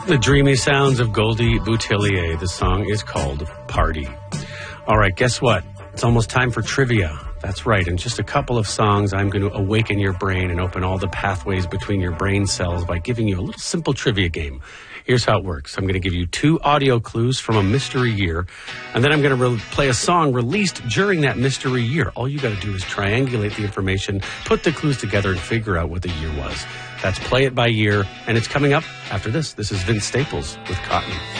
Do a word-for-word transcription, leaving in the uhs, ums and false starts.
The dreamy sounds of Goldie Boutillier. The song is called Party. All right, guess what? It's almost time for trivia. That's right. In just a couple of songs, I'm going to awaken your brain and open all the pathways between your brain cells by giving you a little simple trivia game. Here's how it works. I'm going to give you two audio clues from a mystery year, and then I'm going to re- play a song released during that mystery year. All you got to do is triangulate the information, put the clues together, and figure out what the year was. That's Play It By Year, and it's coming up after this. This is Vince Staples with Cotton.